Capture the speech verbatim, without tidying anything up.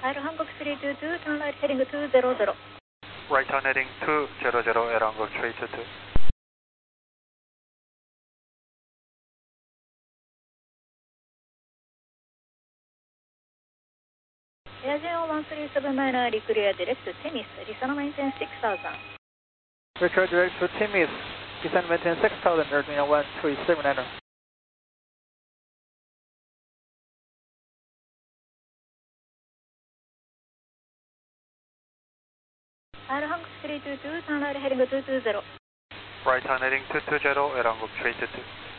R Hankook three two two, turn right heading two zero zero. Right turn heading two zero zero, Air Hankook three two two. Air zero one three seven nine, reclear direct to Timis, descend maintain six thousand. Reclear direct to Timis, descend maintain six thousand, Arduino one three seven nine. R Hankook three two two, turn right heading two two zero. Right turn heading two two zero, Air Hankook three two two.